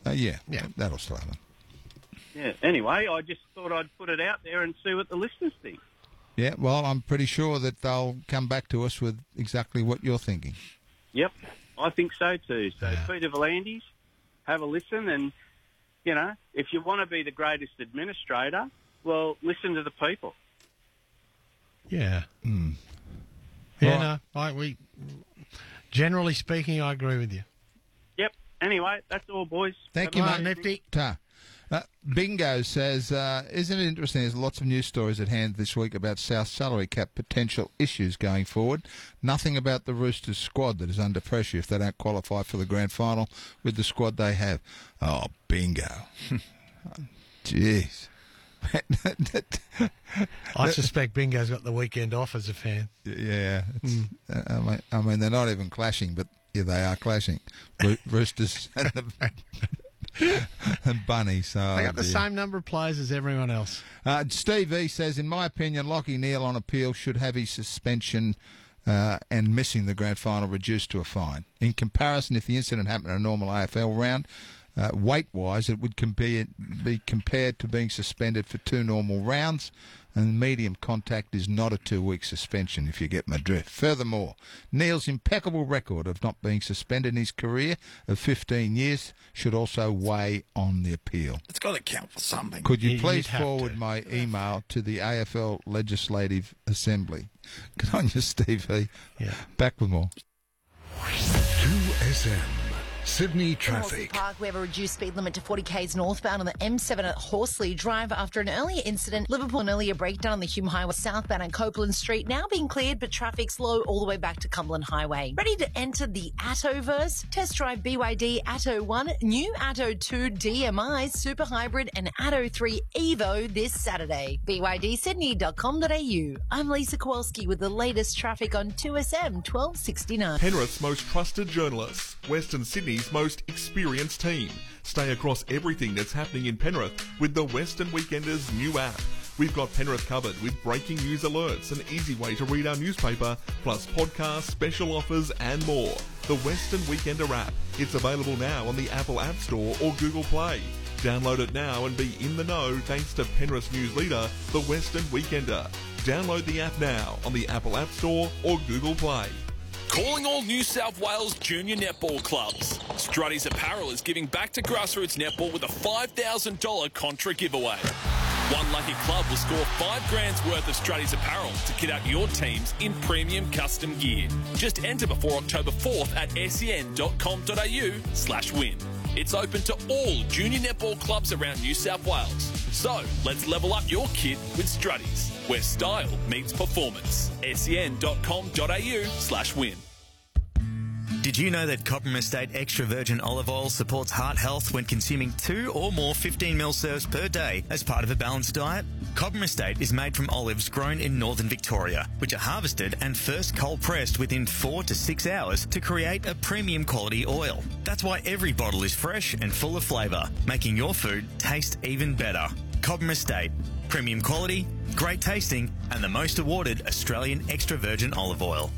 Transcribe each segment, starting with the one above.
Yeah, that'll still happen. Yeah. Anyway, I just thought I'd put it out there and see what the listeners think. Yeah, well, I'm pretty sure that they'll come back to us with exactly what you're thinking. Yep, I think so too. So, Peter V'landys, have a listen, and, you know, if you want to be the greatest administrator, well, listen to the people. Yeah. Mm. Yeah, we generally speaking, I agree with you. Yep. Anyway, that's all, boys. Thank you, mate. Nifty. Ta. Bingo says, isn't it interesting? There's lots of news stories at hand this week about South salary cap potential issues going forward. Nothing about the Roosters squad that is under pressure if they don't qualify for the grand final with the squad they have. Oh, bingo. Jeez. I suspect Bingo's got the weekend off as a fan. Yeah. I mean, they're not even clashing, but yeah, they are clashing. Roosters and Bunny. So They got the same number of players as everyone else. Steve E says, in my opinion, Lachie Neale on appeal should have his suspension and missing the grand final reduced to a fine. In comparison, if the incident happened in a normal AFL round, weight-wise, it would be compared to being suspended for 2 normal rounds, and medium contact is not a 2-week suspension, if you get my drift. Furthermore, Neale's impeccable record of not being suspended in his career of 15 years should also weigh on the appeal. It's got to count for something. Could you please forward my email to the AFL Legislative Assembly? Good on you, Steve E. Yeah. Back with more. 2SM. Sydney traffic. Park, we have a reduced speed limit to 40 k's northbound on the M7 at Horsley Drive after an earlier incident. Liverpool, an earlier breakdown on the Hume Highway southbound on Copeland Street, now being cleared, but traffic slow all the way back to Cumberland Highway. Ready to enter the Attoverse? Test drive BYD Atto 1, new Atto 2 DMI, Super Hybrid and Atto 3 Evo this Saturday. BYDSydney.com.au. I'm Lisa Kowalski with the latest traffic on 2SM 1269. Penrith's most trusted journalists, Western Sydney's most experienced team. Stay across everything that's happening in Penrith with the Western Weekenders new app. We've got Penrith covered with breaking news alerts, an easy way to read our newspaper, plus podcasts, special offers and more. The Western Weekender app. It's available now on the Apple App Store or Google Play. Download it now and be in the know thanks to Penrith's news leader, the Western Weekender. Download the app now on the Apple App Store or Google Play. Calling all New South Wales junior netball clubs. Strutty's Apparel is giving back to grassroots netball with a $5,000 contra giveaway. One lucky club will score $5,000 worth of Strutty's Apparel to kit out your teams in premium custom gear. Just enter before October 4th at sen.com.au/win. It's open to all junior netball clubs around New South Wales. So, let's level up your kit with Strutty's, where style meets performance. sen.com.au/win. Did you know that Cobram Estate Extra Virgin Olive Oil supports heart health when consuming 2 or more 15ml serves per day as part of a balanced diet? Cobram Estate is made from olives grown in northern Victoria, which are harvested and first cold pressed within 4 to 6 hours to create a premium quality oil. That's why every bottle is fresh and full of flavour, making your food taste even better. Cobram Estate. Premium quality, great tasting, and the most awarded Australian extra virgin olive oil.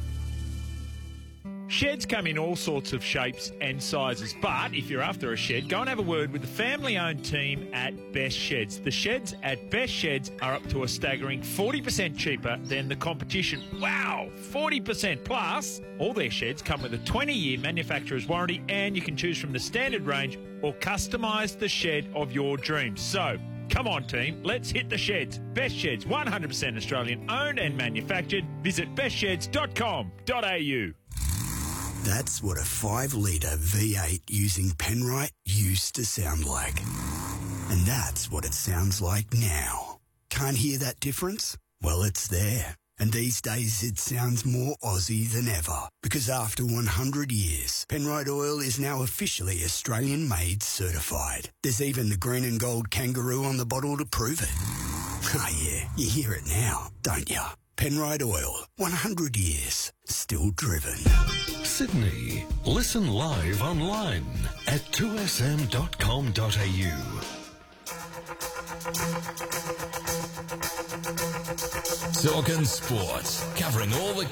Sheds come in all sorts of shapes and sizes, but if you're after a shed, go and have a word with the family-owned team at Best Sheds. The sheds at Best Sheds are up to a staggering 40% cheaper than the competition. Wow, 40%! Plus, all their sheds come with a 20-year manufacturer's warranty, and you can choose from the standard range or customise the shed of your dreams. So, come on, team, let's hit the sheds. Best Sheds, 100% Australian owned and manufactured. Visit bestsheds.com.au. That's what a 5-litre V8 using Penrite used to sound like. And that's what it sounds like now. Can't hear that difference? Well, it's there. And these days it sounds more Aussie than ever. Because after 100 years, Penrite Oil is now officially Australian-made certified. There's even the green and gold kangaroo on the bottle to prove it. Ah, yeah, you hear it now, don't you? Penrite Oil, 100 years, still driven. Sydney. Listen live online at 2sm.com.au. Talking sports, covering all the